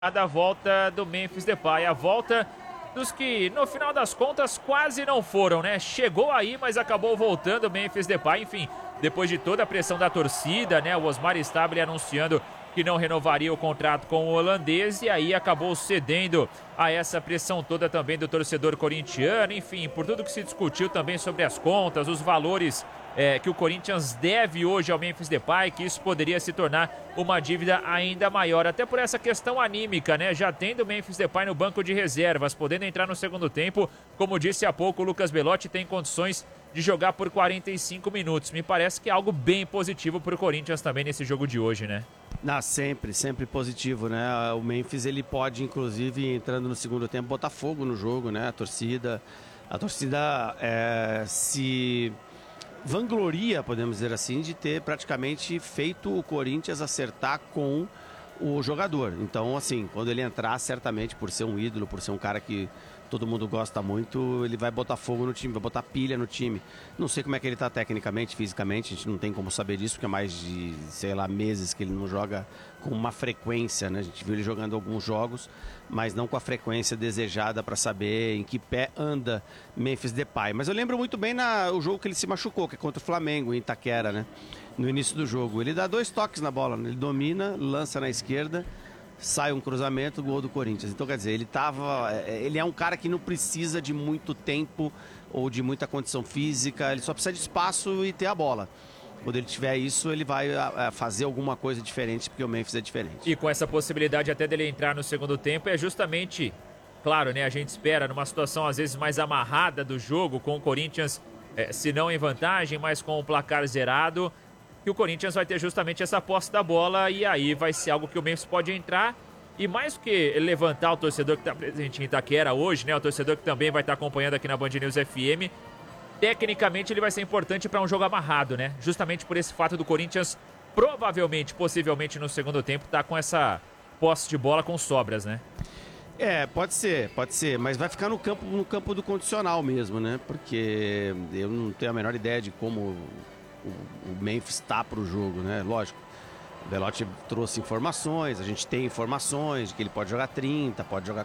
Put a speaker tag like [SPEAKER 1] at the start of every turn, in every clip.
[SPEAKER 1] da volta do Memphis Depay, a volta dos que no final das contas quase não foram, né? Chegou aí, mas acabou voltando o Memphis Depay, enfim, depois de toda a pressão da torcida, né? O Osmar Stabile anunciando que não renovaria o contrato com o holandês e aí acabou cedendo a essa pressão toda também do torcedor corintiano, enfim, por tudo que se discutiu também sobre as contas, os valores que o Corinthians deve hoje ao Memphis Depay, que isso poderia se tornar uma dívida ainda maior, até por essa questão anímica, né? Já tendo o Memphis Depay no banco de reservas, podendo entrar no segundo tempo, como disse há pouco, o Lucas Belotti tem condições de jogar por 45 minutos. Me parece que é algo bem positivo para o Corinthians também nesse jogo de hoje, né?
[SPEAKER 2] Sempre positivo, né? O Memphis, ele pode, inclusive, entrando no segundo tempo, botar fogo no jogo, né? A torcida se vangloria, podemos dizer assim, de ter praticamente feito o Corinthians acertar com o jogador. Então, assim, quando ele entrar, certamente, por ser um ídolo, por ser um cara que todo mundo gosta muito, ele vai botar fogo no time, vai botar pilha no time. Não sei como é que ele tá tecnicamente, fisicamente, a gente não tem como saber disso, porque é mais de, sei lá, meses que ele não joga com uma frequência, né? A gente viu ele jogando alguns jogos, mas não com a frequência desejada para saber em que pé anda Memphis Depay. Mas eu lembro muito bem o jogo que ele se machucou, que é contra o Flamengo, em Itaquera, né? No início do jogo. Ele dá 2 toques na bola, né? Ele domina, lança na esquerda, sai um cruzamento, gol do Corinthians. Então, quer dizer, ele é um cara que não precisa de muito tempo ou de muita condição física, ele só precisa de espaço e ter a bola. Quando ele tiver isso, ele vai fazer alguma coisa diferente, porque o Memphis é diferente.
[SPEAKER 1] E com essa possibilidade até dele entrar no segundo tempo, é justamente, claro, né, a gente espera numa situação às vezes mais amarrada do jogo, com o Corinthians, se não em vantagem, mas com o placar zerado, que o Corinthians vai ter justamente essa posse da bola e aí vai ser algo que o Memphis pode entrar e mais do que levantar o torcedor que está presente em Itaquera hoje, né, o torcedor que também vai estar acompanhando aqui na Band News FM, tecnicamente ele vai ser importante para um jogo amarrado, né, justamente por esse fato do Corinthians provavelmente, possivelmente no segundo tempo, tá com essa posse de bola com sobras, né?
[SPEAKER 2] Pode ser, mas vai ficar no campo do condicional mesmo, né, porque eu não tenho a menor ideia de como o Memphis está para o jogo, né? Lógico, o Belotti trouxe informações, a gente tem informações de que ele pode jogar 30, pode jogar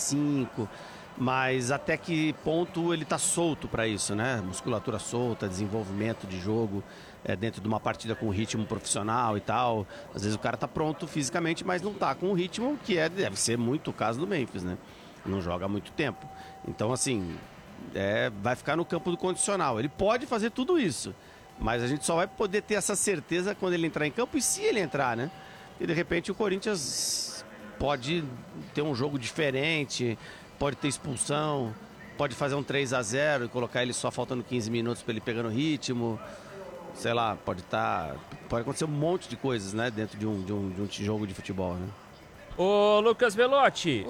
[SPEAKER 2] 45, mas até que ponto ele está solto para isso, né? Musculatura solta, desenvolvimento de jogo dentro de uma partida com ritmo profissional e tal. Às vezes o cara está pronto fisicamente, mas não está com o ritmo que deve ser muito o caso do Memphis, né? Não joga há muito tempo. Então, assim, vai ficar no campo do condicional. Ele pode fazer tudo isso, mas a gente só vai poder ter essa certeza quando ele entrar em campo e se ele entrar, né? E de repente o Corinthians pode ter um jogo diferente, pode ter expulsão, pode fazer um 3-0 e colocar ele só faltando 15 minutos para ele pegar no ritmo. Sei lá, pode acontecer um monte de coisas, né? Dentro de um jogo de futebol, né?
[SPEAKER 1] Ô Lucas Belotti,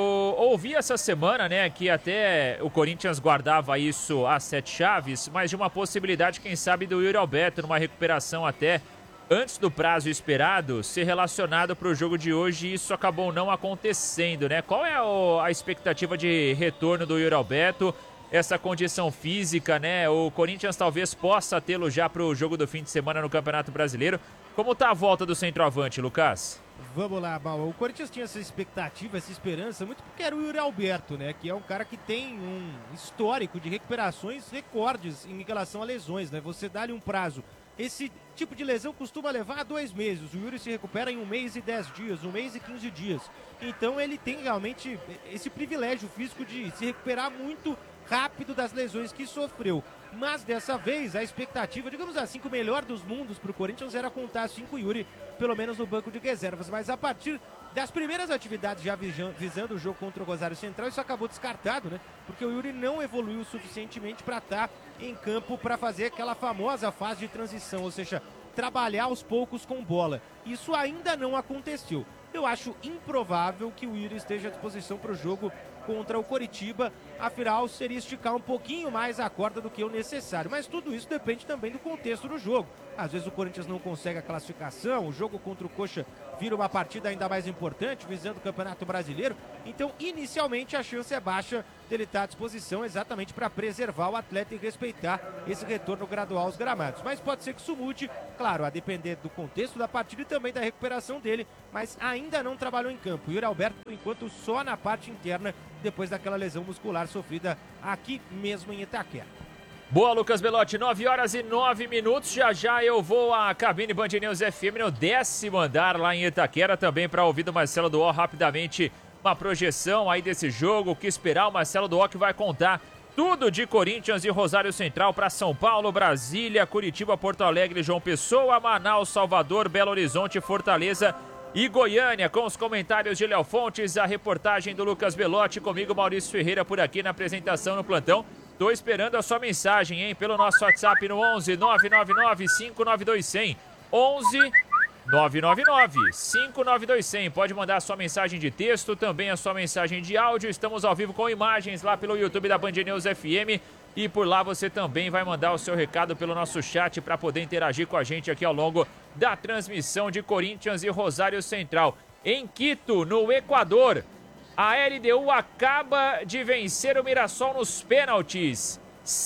[SPEAKER 1] ouvi essa semana, né, que até o Corinthians guardava isso às 7 chaves, mas de uma possibilidade, quem sabe, do Yuri Alberto numa recuperação até antes do prazo esperado ser relacionado para o jogo de hoje e isso acabou não acontecendo, né? Qual é a expectativa de retorno do Yuri Alberto? Essa condição física, né? O Corinthians talvez possa tê-lo já para o jogo do fim de semana no Campeonato Brasileiro. Como tá a volta do centroavante, Lucas?
[SPEAKER 3] Vamos lá, Mal. O Corinthians tinha essa expectativa, essa esperança, muito porque era o Yuri Alberto, né? Que é um cara que tem um histórico de recuperações recordes em relação a lesões, né? Você dá-lhe um prazo. Esse tipo de lesão costuma levar 2 meses. O Yuri se recupera em 1 mês e 10 dias, 1 mês e 15 dias. Então ele tem realmente esse privilégio físico de se recuperar muito rápido das lesões que sofreu. Mas dessa vez a expectativa, digamos assim, que o melhor dos mundos para o Corinthians era contar 5 Yuri, pelo menos no banco de reservas. Mas a partir das primeiras atividades já visando o jogo contra o Rosário Central, isso acabou descartado, né? Porque o Yuri não evoluiu suficientemente para estar em campo para fazer aquela famosa fase de transição, ou seja, trabalhar aos poucos com bola. Isso ainda não aconteceu. Eu acho improvável que o Yuri esteja à disposição para o jogo contra o Coritiba. Afinal, seria esticar um pouquinho mais a corda do que o necessário. Mas tudo isso depende também do contexto do jogo. Às vezes o Corinthians não consegue a classificação, o jogo contra o Coxa vira uma partida ainda mais importante, visando o Campeonato Brasileiro. Então, inicialmente, a chance é baixa dele estar à disposição exatamente para preservar o atleta e respeitar esse retorno gradual aos gramados. Mas pode ser que isso mude, claro, a depender do contexto da partida e também da recuperação dele, mas ainda não trabalhou em campo. Yuri Alberto, por enquanto, só na parte interna, depois daquela lesão muscular sofrida aqui mesmo em Itaquera.
[SPEAKER 1] Boa, Lucas Belotti, 9 horas e 9 minutos, já eu vou à cabine Band News FM no 10º andar lá em Itaquera, também para ouvir do Marcelo Duó rapidamente uma projeção aí desse jogo, o que esperar. O Marcelo Duó que vai contar tudo de Corinthians e Rosário Central para São Paulo, Brasília, Curitiba, Porto Alegre, João Pessoa, Manaus, Salvador, Belo Horizonte, Fortaleza e Goiânia, com os comentários de Léo Fontes, a reportagem do Lucas Belotti, comigo Maurício Ferreira por aqui na apresentação no plantão. Tô esperando a sua mensagem, hein, pelo nosso WhatsApp no 11 999 592 100. 11 999 592 100. Pode mandar a sua mensagem de texto, também a sua mensagem de áudio. Estamos ao vivo com imagens lá pelo YouTube da Band News FM. E por lá você também vai mandar o seu recado pelo nosso chat para poder interagir com a gente aqui ao longo da transmissão de Corinthians e Rosário Central. Em Quito, no Equador, a LDU acaba de vencer o Mirassol nos pênaltis.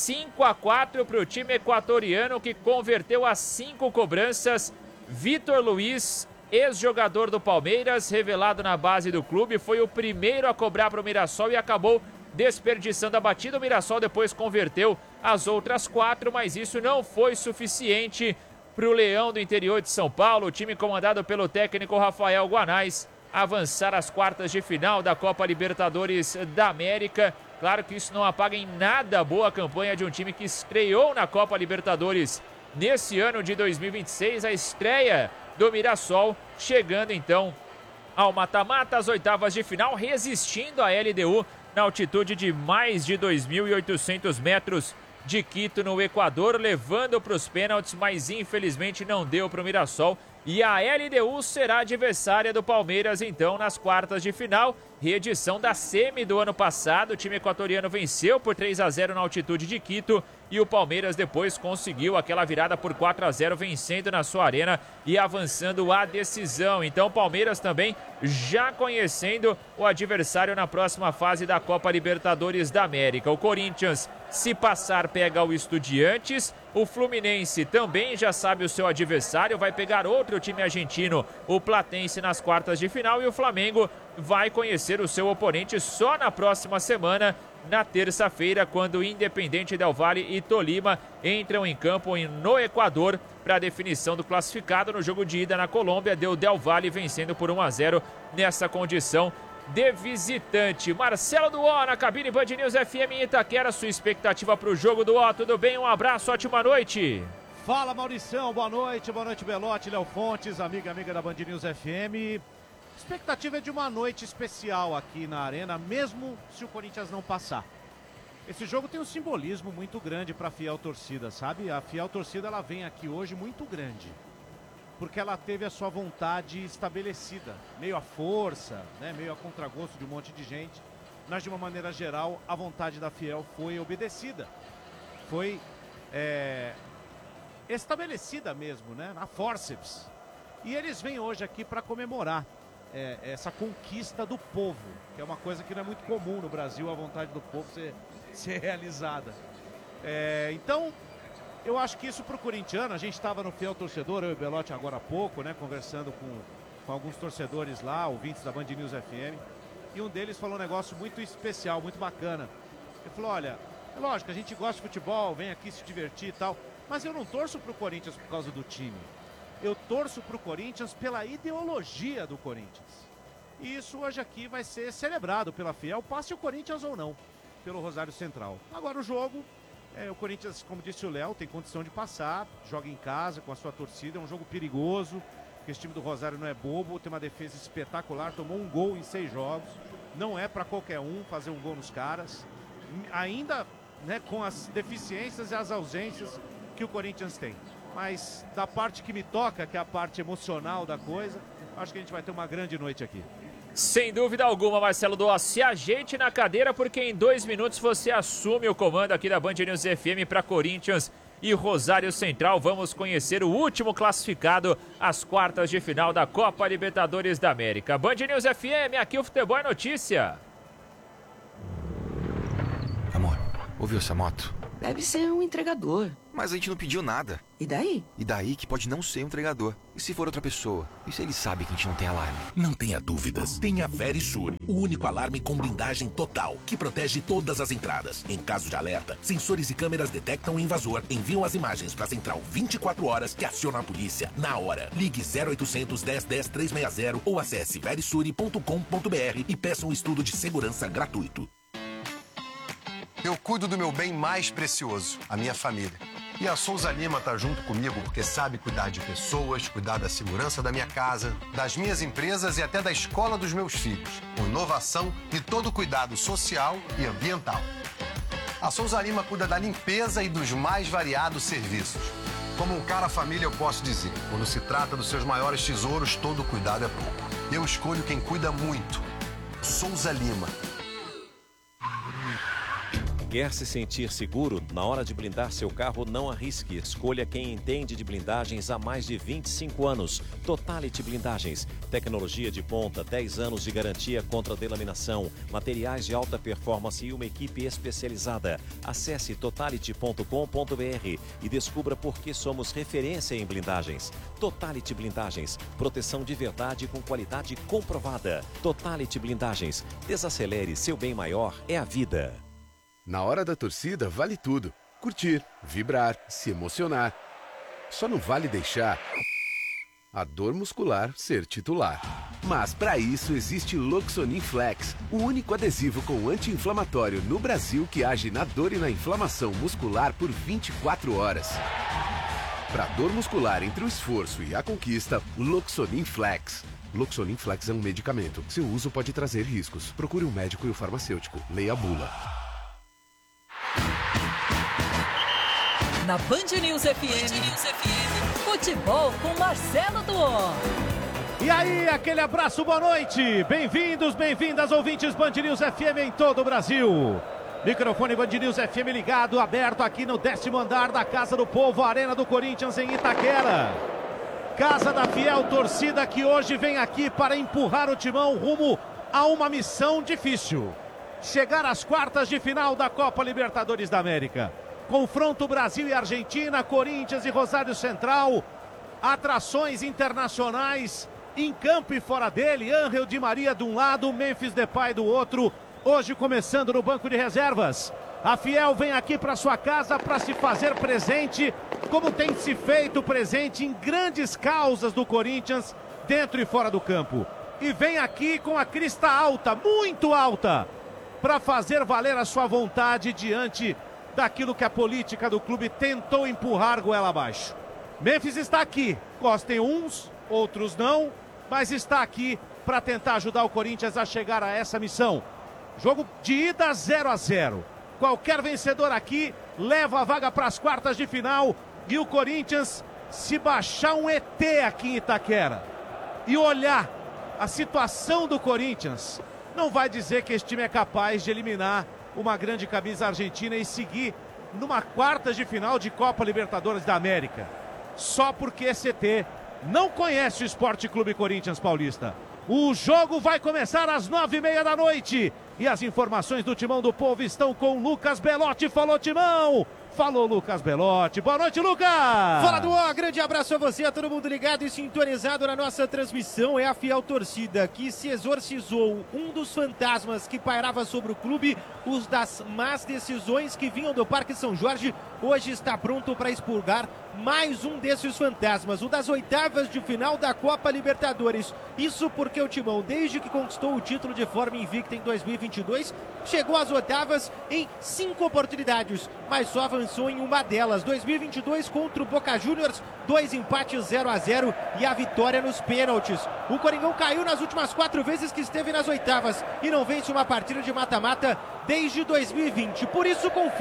[SPEAKER 1] 5-4 para o time equatoriano, que converteu as 5 cobranças. Vitor Luiz, ex-jogador do Palmeiras, revelado na base do clube, foi o primeiro a cobrar para o Mirassol e acabou desperdiçando a batida. O Mirassol depois converteu as outras 4, mas isso não foi suficiente para o Leão do interior de São Paulo, o time comandado pelo técnico Rafael Guanais, avançar às quartas de final da Copa Libertadores da América. Claro que isso não apaga em nada a boa campanha de um time que estreou na Copa Libertadores nesse ano de 2026, a estreia do Mirassol, chegando então ao mata-mata, às oitavas de final, resistindo à LDU na altitude de mais de 2.800 metros de Quito, no Equador, levando para os pênaltis, mas infelizmente não deu para o Mirassol. E a LDU será adversária do Palmeiras, então, nas quartas de final. Reedição da semi do ano passado. O time equatoriano venceu por 3-0 na altitude de Quito. E o Palmeiras depois conseguiu aquela virada por 4-0, vencendo na sua arena e avançando à decisão. Então, o Palmeiras também já conhecendo o adversário na próxima fase da Copa Libertadores da América. O Corinthians, se passar, pega o Estudiantes. O Fluminense também já sabe o seu adversário, vai pegar outro time argentino, o Platense, nas quartas de final. E o Flamengo vai conhecer o seu oponente só na próxima semana, na terça-feira, quando o Independente Del Valle e Tolima entram em campo no Equador para a definição do classificado. No jogo de ida na Colômbia, deu Del Valle vencendo por 1-0 nessa condição de visitante. Marcelo Duó na cabine Band News FM em Itaquera. Sua expectativa para o jogo, Duó? Tudo bem? Um abraço, ótima noite.
[SPEAKER 4] Fala, Maurição, boa noite Belotti, Léo Fontes, amiga da Band News FM. Expectativa é de uma noite especial aqui na Arena, mesmo se o Corinthians não passar. Esse jogo tem um simbolismo muito grande para a fiel torcida, sabe? A fiel torcida, ela vem aqui hoje muito grande, porque ela teve a sua vontade estabelecida, meio à força, né? Meio a contragosto de um monte de gente, mas de uma maneira geral a vontade da fiel foi obedecida, foi estabelecida mesmo, né? Na forceps. E eles vêm hoje aqui para comemorar essa conquista do povo, que é uma coisa que não é muito comum no Brasil, a vontade do povo ser realizada. Então, eu acho que isso pro corintiano, a gente estava no Fiel Torcedor, eu e o Belotti agora há pouco, né, conversando com alguns torcedores lá, ouvintes da Band News FM, e um deles falou um negócio muito especial, muito bacana. Ele falou, olha, é lógico, a gente gosta de futebol, vem aqui se divertir e tal, mas eu não torço pro Corinthians por causa do time. Eu torço pro Corinthians pela ideologia do Corinthians. E isso hoje aqui vai ser celebrado pela Fiel, passe o Corinthians ou não, pelo Rosário Central. Agora o jogo, o Corinthians, como disse o Léo, tem condição de passar, joga em casa com a sua torcida, é um jogo perigoso, porque esse time do Rosário não é bobo, tem uma defesa espetacular, tomou um gol em 6 jogos, não é para qualquer um fazer um gol nos caras, ainda, né, com as deficiências e as ausências que o Corinthians tem. Mas da parte que me toca, que é a parte emocional da coisa, acho que a gente vai ter uma grande noite aqui.
[SPEAKER 1] Sem dúvida alguma, Marcelo Doss, se ajeite na cadeira porque em 2 minutos você assume o comando aqui da Band News FM para Corinthians e Rosário Central. Vamos conhecer o último classificado às quartas de final da Copa Libertadores da América. Band News FM, aqui o futebol é notícia.
[SPEAKER 5] Amor, ouviu essa moto?
[SPEAKER 6] Deve ser um entregador.
[SPEAKER 5] Mas a gente não pediu nada.
[SPEAKER 6] E daí?
[SPEAKER 5] E daí que pode não ser um entregador. E se for outra pessoa? E se ele sabe que a gente não tem alarme?
[SPEAKER 7] Não tenha dúvidas. Tenha a Verisure, o único alarme com blindagem total, que protege todas as entradas. Em caso de alerta, sensores e câmeras detectam o invasor, enviam as imagens para a central 24 horas que aciona a polícia na hora. Ligue 0800 10 10 360 ou acesse verisure.com.br e peça um estudo de segurança gratuito.
[SPEAKER 8] Eu cuido do meu bem mais precioso, a minha família. E a Souza Lima tá junto comigo porque sabe cuidar de pessoas, cuidar da segurança da minha casa, das minhas empresas e até da escola dos meus filhos, com inovação e todo cuidado social e ambiental. A Souza Lima cuida da limpeza e dos mais variados serviços. Como um cara família, eu posso dizer, quando se trata dos seus maiores tesouros, todo cuidado é pouco. Eu escolho quem cuida muito. Souza Lima.
[SPEAKER 9] Quer se sentir seguro? Na hora de blindar seu carro, não arrisque. Escolha quem entende de blindagens há mais de 25 anos. Totality Blindagens. Tecnologia de ponta, 10 anos de garantia contra delaminação, materiais de alta performance e uma equipe especializada. Acesse totality.com.br e descubra por que somos referência em blindagens. Totality Blindagens. Proteção de verdade com qualidade comprovada. Totality Blindagens. Desacelere, seu bem maior é a vida.
[SPEAKER 10] Na hora da torcida, vale tudo. Curtir, vibrar, se emocionar. Só não vale deixar a dor muscular ser titular. Mas para isso existe Loxonin Flex, o único adesivo com anti-inflamatório no Brasil que age na dor e na inflamação muscular por 24 horas. Para dor muscular entre o esforço e a conquista, Loxonin Flex. Loxonin Flex é um medicamento. Seu uso pode trazer riscos. Procure um médico e o farmacêutico. Leia a bula.
[SPEAKER 11] Na Band News FM, futebol com Marcelo Doss.
[SPEAKER 4] E aí, aquele abraço, boa noite. Bem-vindos, bem-vindas, ouvintes Band News FM em todo o Brasil. Microfone Band News FM ligado, aberto aqui no 10º andar da Casa do Povo, Arena do Corinthians em Itaquera. Casa da fiel torcida que hoje vem aqui para empurrar o timão rumo a uma missão difícil. Chegar às quartas de final da Copa Libertadores da América. Confronto Brasil e Argentina, Corinthians e Rosário Central. Atrações internacionais em campo e fora dele. Ángel Di Maria de um lado, Memphis Depay do outro. Hoje começando no banco de reservas. A fiel vem aqui para sua casa para se fazer presente, como tem se feito presente em grandes causas do Corinthians, dentro e fora do campo. E vem aqui com a crista alta, muito alta, para fazer valer a sua vontade diante daquilo que a política do clube tentou empurrar goela abaixo. Memphis está aqui, gostem uns, outros não, mas está aqui para tentar ajudar o Corinthians a chegar a essa missão. Jogo de ida 0-0. Qualquer vencedor aqui leva a vaga para as quartas de final e o Corinthians, se baixar um ET aqui em Itaquera e olhar a situação do Corinthians, não vai dizer que esse time é capaz de eliminar uma grande camisa argentina e seguir numa quartas de final de Copa Libertadores da América. Só porque esse ET não conhece o Esporte Clube Corinthians Paulista. O jogo vai começar às 9h30 da noite. E as informações do Timão do Povo estão com Lucas Belotti. Falou, Timão! Falou, Lucas Belotti. Boa noite, Lucas!
[SPEAKER 3] Fala, Duó! Grande abraço a você, a todo mundo ligado e sintonizado na nossa transmissão. É a fiel torcida que se exorcizou um dos fantasmas que pairava sobre o clube, os das más decisões que vinham do Parque São Jorge. Hoje está pronto para expurgar mais um desses fantasmas, o das oitavas de final da Copa Libertadores. Isso porque o Timão, desde que conquistou o título de forma invicta em 2022, chegou às oitavas em 5 oportunidades, mas só avançou em uma delas. 2022 contra o Boca Juniors, 2 empates 0-0 e a vitória nos pênaltis. O Coringão caiu nas últimas 4 vezes que esteve nas oitavas e não vence uma partida de mata-mata desde 2020. Por isso confia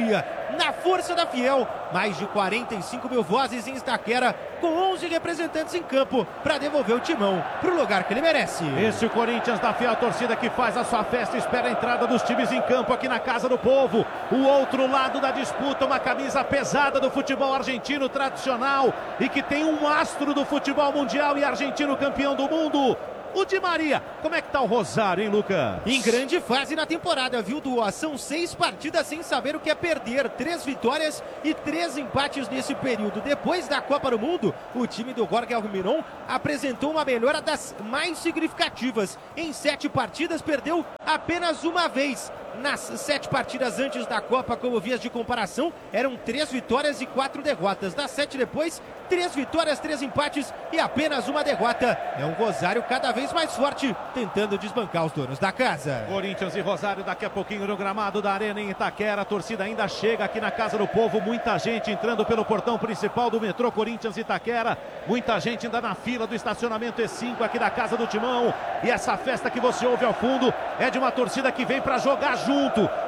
[SPEAKER 3] na força da Fiel. Mais de 45 mil vozes em Itaquera, com 11 representantes em campo para devolver o Timão para o lugar que ele merece.
[SPEAKER 4] Esse é o Corinthians da Fiel, a torcida que faz a sua festa, espera a entrada dos times em campo aqui na Casa do Povo. O outro lado da disputa, uma camisa pesada do futebol argentino tradicional e que tem um astro do futebol mundial e argentino campeão do mundo. O Di Maria, como é que tá o Rosário, hein, Lucas?
[SPEAKER 3] Em grande fase na temporada, viu, Duó? São 6 partidas sem saber o que é perder. 3 vitórias e 3 empates nesse período. Depois da Copa do Mundo, o time do Jorge Almiron apresentou uma melhora das mais significativas. Em 7 partidas, perdeu apenas uma vez. Nas 7 partidas antes da Copa, como vias de comparação, eram 3 vitórias e 4 derrotas. Das 7 depois, 3 vitórias, 3 empates e apenas uma derrota. É um Rosário cada vez mais forte, tentando desbancar os donos da casa.
[SPEAKER 4] Corinthians e Rosário daqui a pouquinho no gramado da Arena em Itaquera. A torcida ainda chega aqui na Casa do Povo. Muita gente entrando pelo portão principal do metrô Corinthians Itaquera. Muita gente ainda na fila do estacionamento E5 aqui da Casa do Timão. E essa festa que você ouve ao fundo é de uma torcida que vem para jogar junto.